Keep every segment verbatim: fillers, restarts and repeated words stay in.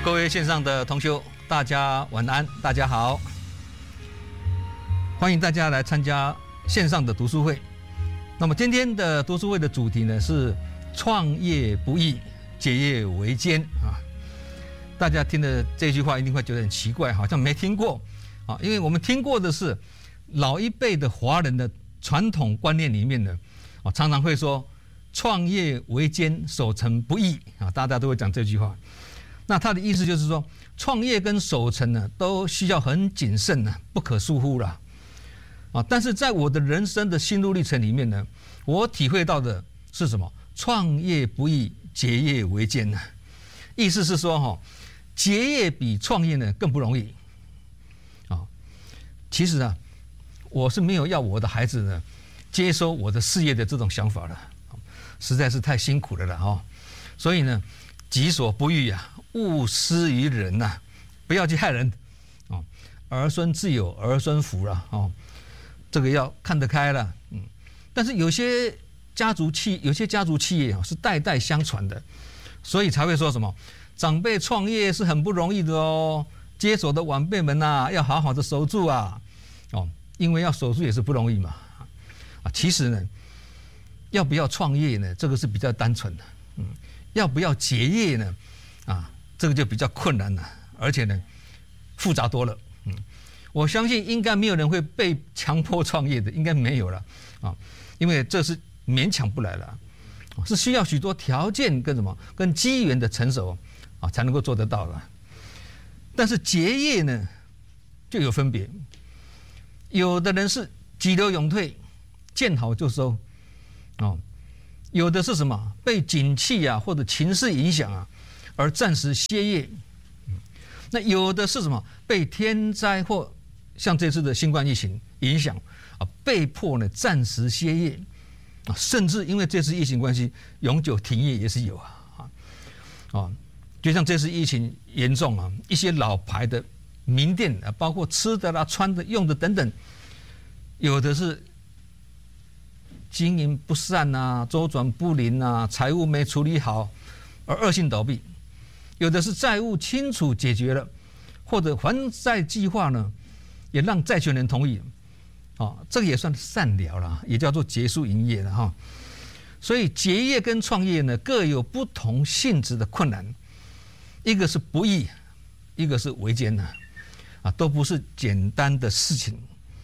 各位线上的同修，大家晚安，大家好，欢迎大家来参加线上的读书会。那么今天的读书会的主题呢是创业不易，结业维艰啊。大家听的这句话一定会觉得很奇怪，好像没听过啊，因为我们听过的是老一辈的华人的传统观念里面呢，啊，常常会说创业维艰，守成不易啊，大家都会讲这句话。那他的意思就是说，创业跟守成呢，都需要很谨慎呢，不可疏忽了啊。但是在我的人生的心路历程里面呢，我体会到的是什么？创业不易，结业维艰呢。意思是说哈，结业比创业呢更不容易啊。其实啊，我是没有要我的孩子呢接收我的事业的这种想法了，实在是太辛苦了了哈。所以呢，己所不欲啊，勿施于人呐、啊，不要去害人哦。儿孙自有儿孙福了哦，这个要看得开了。嗯，但是有些家族企有些家族企业啊是代代相传的，所以才会说什么长辈创业是很不容易的哦，接手的晚辈们呐、啊、要好好的守住啊哦，因为要守住也是不容易嘛啊。其实呢，要不要创业呢，这个是比较单纯的，嗯，要不要结业呢？啊，这个就比较困难了，而且呢，复杂多了。嗯，我相信应该没有人会被强迫创业的，应该没有了啊，因为这是勉强不来了，是需要许多条件跟什么，跟机缘的成熟啊，才能够做得到的。但是结业呢，就有分别，有的人是急流勇退，见好就收，哦，有的是什么被景气啊或者情势影响啊，而暂时歇业，那有的是什么被天灾或像这次的新冠疫情影响啊，被迫呢暂时歇业啊，甚至因为这次疫情关系永久停业也是有啊啊，就像这次疫情严重啊，一些老牌的名店啊，包括吃的啦、穿的、用的等等，有的是经营不善啊，周转不灵啊，财务没处理好而恶性倒闭。有的是债务清楚解决了，或者还债计划呢，也让债权人同意，啊，这个也算善了了，也叫做结束营业了哈。所以结业跟创业呢，各有不同性质的困难，一个是不易，一个是维艰呢，啊，都不是简单的事情。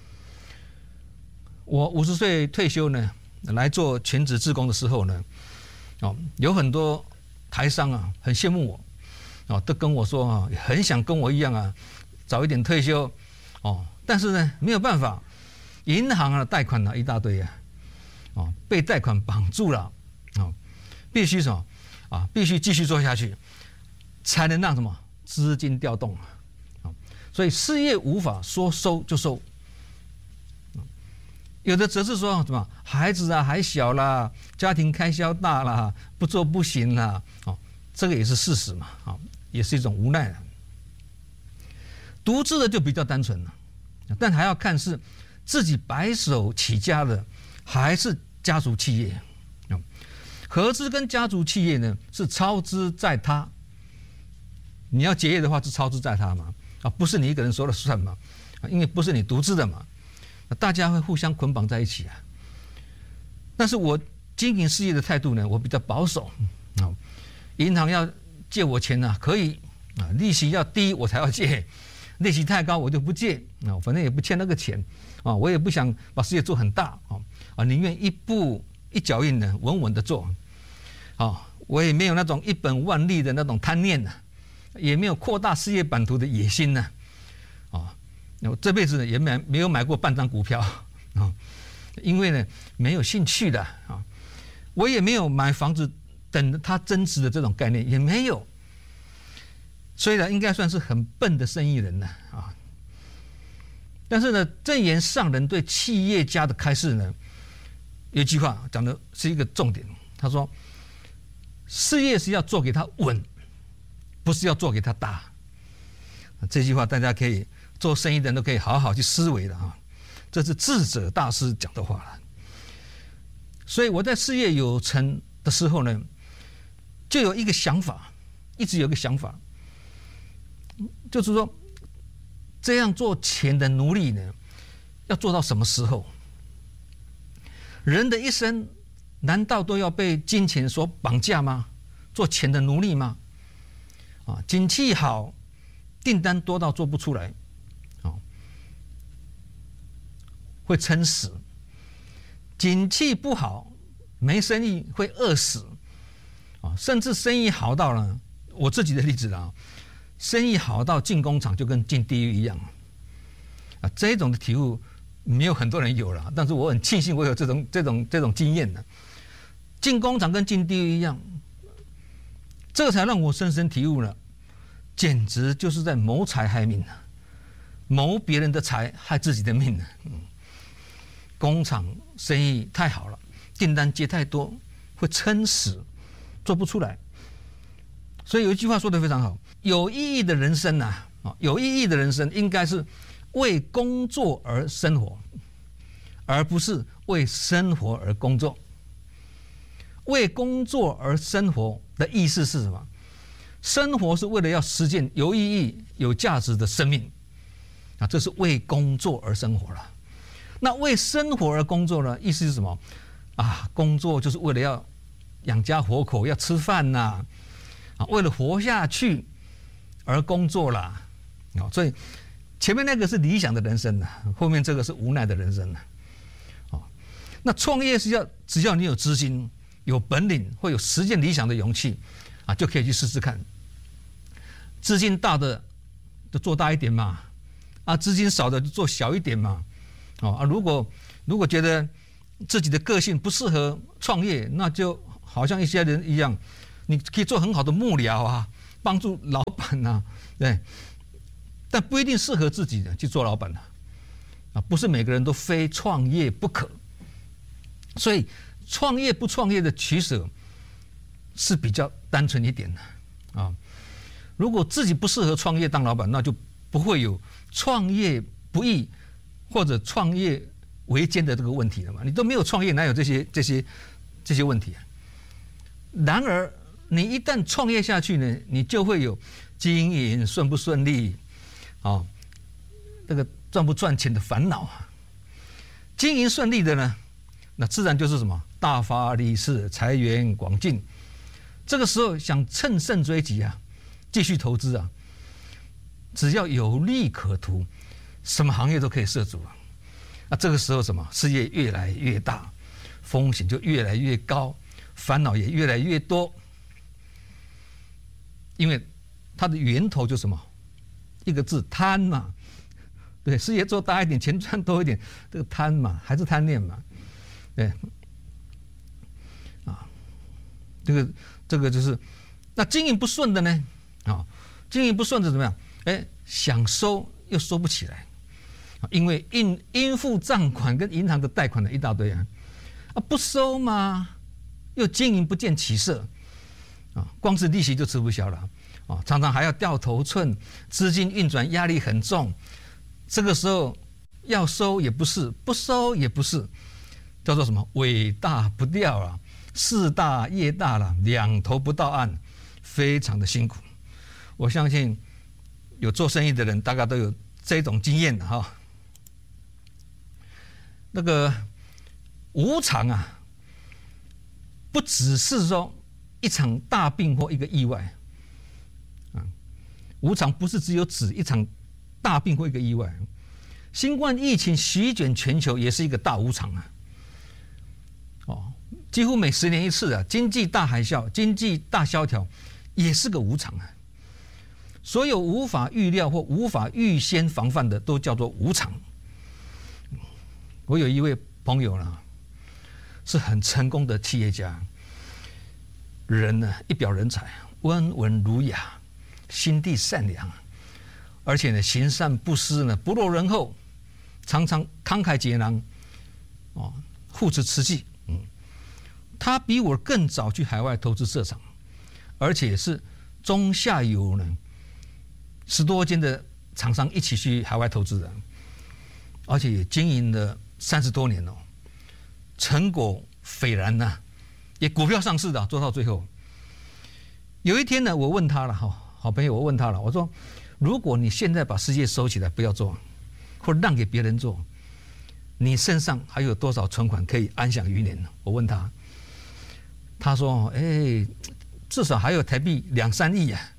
我五十岁退休呢，来做全职志工的时候呢，哦，有很多台商啊，很羡慕我。哦，都跟我说啊，很想跟我一样啊，早一点退休，哦，但是呢没有办法，银行啊贷款啊一大堆啊，哦，被贷款绑住了，哦，必须什么啊，必须继续做下去，才能让什么资金调动啊，哦，所以事业无法说收就收，有的则是说什么孩子啊还小啦，家庭开销大啦，不做不行啦，哦，这个也是事实嘛，啊。也是一种无奈了。独自的就比较单纯了，但还要看是自己白手起家的，还是家族企业。合资跟家族企业呢是操之在他，你要结业的话是操之在他嘛，啊，不是你一个人说了算嘛，因为不是你独资的嘛，大家会互相捆绑在一起啊。但是我经营事业的态度呢，我比较保守啊，银行要借我钱啊，可以啊，利息要低我才要借，利息太高我就不借啊，反正也不欠那个钱啊，我也不想把事业做很大啊，啊，宁愿一步一脚印的稳稳的做啊，我也没有那种一本万利的那种贪念呢，也没有扩大事业版图的野心呢，啊，我这辈子呢也没没有买过半张股票啊，因为呢没有兴趣的啊，我也没有买房子等它增值的这种概念也没有，虽然应该算是很笨的生意人呢啊，但是呢，正言上人对企业家的开示呢，有一句话讲的是一个重点，他说：事业是要做给他稳，不是要做给他大。这句话大家可以做生意的人都可以好好去思维的啊，这是智者大师讲的话了。所以我在事业有成的时候呢，就有一个想法，一直有一个想法， 就是说，这样做钱的奴隶呢，要做到什么时候？人的一生难道都要被金钱所绑架吗？做钱的奴隶吗？啊，景气好，订单多到做不出来，啊，会撑死；景气不好，没生意会饿死，啊，甚至生意好到了，我自己的例子啊，生意好到进工厂就跟进地狱一样，啊，这种的体悟没有很多人有了，但是我很庆幸我有这种这种这种经验的，进工厂跟进地狱一样，这个才让我深深体悟了，简直就是在谋财害命啊，谋别人的财害自己的命啊。嗯，工厂生意太好了，订单接太多，会撑死，做不出来。所以有一句话说得非常好，有意义的人生呐，啊，有意义的人生应该是为工作而生活，而不是为生活而工作。为工作而生活的意思是什么？生活是为了要实践有意义、有价值的生命，啊，这是为工作而生活了。那为生活而工作呢？意思是什么？啊，工作就是为了要养家活口，要吃饭呐，啊，为了活下去而工作啦，啊，所以前面那个是理想的人生呐，后面这个是无奈的人生呐，啊，那创业是要只要你有资金、有本领，会有实践理想的勇气，啊，就可以去试试看。资金大的就做大一点嘛，啊，资金少的就做小一点嘛，哦啊，如果如果觉得自己的个性不适合创业，那就好像一些人一样，你可以做很好的幕僚啊，帮助老板啊，对，但不一定适合自己的去做老板的，啊，不是每个人都非创业不可，所以创业不创业的取舍是比较单纯一点的啊。如果自己不适合创业当老板，那就不会有创业不易或者创业维艰的这个问题了嘛。你都没有创业，哪有这些这些这些问题啊？然而，你一旦创业下去呢，你就会有经营顺不顺利啊，这个赚不赚钱的烦恼啊。经营顺利的呢，那自然就是什么大发利市、财源广进。这个时候想乘胜追击啊，继续投资啊，只要有利可图，什么行业都可以涉足啊。那这个时候什么事业越来越大，风险就越来越高，烦恼也越来越多。因为它的源头就是什么？一个字贪嘛。对，事业做大一点，钱赚多一点，这个贪嘛，还是贪念嘛。对，啊，这个这个就是，那经营不顺的呢？啊，经营不顺的怎么样？哎，想收又收不起来，因为应应付账款跟银行的贷款的一大堆啊，啊不收嘛，又经营不见起色，啊，光是利息就吃不消了，啊，常常还要掉头寸，资金运转压力很重，这个时候要收也不是，不收也不是，叫做什么？尾大不掉啊，事大业大了，两头不到岸，非常的辛苦。我相信有做生意的人大概都有这种经验的哈。那个无常啊，不只是说一场大病或一个意外啊，无常不是只有指一场大病或一个意外，新冠疫情席卷全球也是一个大无常啊。哦，几乎每十年一次啊，经济大海啸、经济大萧条也是个无常啊。所有无法预料或无法预先防范的，都叫做无常。我有一位朋友呢，是很成功的企业家，人呢一表人才，温文儒雅，心地善良，而且呢行善布施呢不落人后，常常慷慨解囊，哦，护持慈济。嗯，他比我更早去海外投资设厂，而且是中下游呢十多间的厂商一起去海外投资的，而且也经营了三十多年哦，成果斐然呐、啊，也股票上市的做到最后。有一天呢，我问他了哈，好朋友，我问他了，我说如果你现在把事业收起来不要做，或让给别人做，你身上还有多少存款可以安享余年呢？我问他，他说：“哎，至少还有台币两三亿啊。”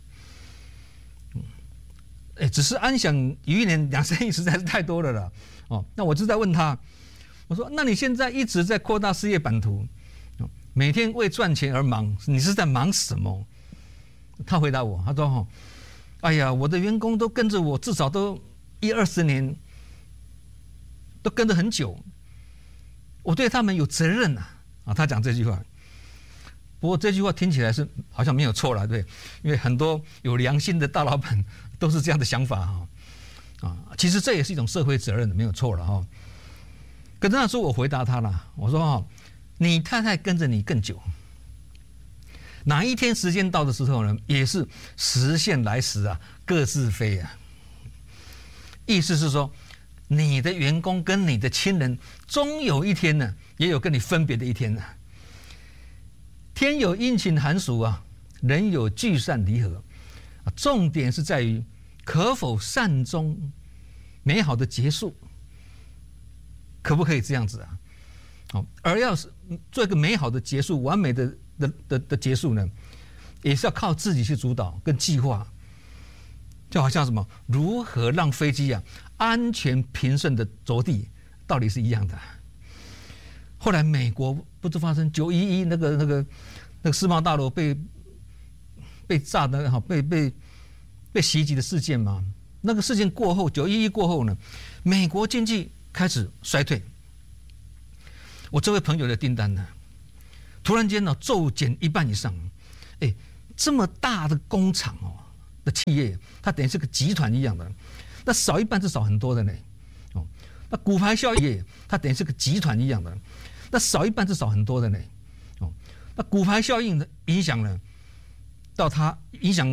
哎，只是安享余年两三亿实在是太多了啦。哦，那我就在问他，我说：“那你现在一直在扩大事业版图，每天为赚钱而忙，你是在忙什么？”他回答我，他说：“哦，哎呀，我的员工都跟着我，至少都一二十年。”都跟得很久，我对他们有责任呐、啊！啊，他讲这句话，不过这句话听起来是好像没有错了，对，因为很多有良心的大老板都是这样的想法哈，啊，其实这也是一种社会责任，没有错了哈。可是那时候我回答他了，我说哈，你太太跟着你更久，哪一天时间到的时候呢，也是时限来时啊，各自飞啊。意思是说，你的员工跟你的亲人，终有一天呢，也有跟你分别的一天呢。天有阴晴寒暑啊，人有聚散离合啊，重点是在于可否善终，美好的结束，可不可以这样子啊？好，而要是做一个美好的结束，完美的的的的结束呢，也是要靠自己去主导跟计划。就好像什么，如何让飞机啊安全平顺的着地，道理是一样的。后来美国不是发生九一一那个那个那个世贸大楼被被炸的哈，被被被袭击的事件嘛？那个事件过后，九一一过后呢，美国经济开始衰退。我这位朋友的订单呢，突然间呢骤减一半以上，哎，这么大的工厂哦。的企业，它等于是个集团一样的，那少一半是少很多的呢。哦，那骨牌效应，它等于是个集团一样的，那少一半是少很多的呢。哦，那骨牌效应的影响呢，到它影响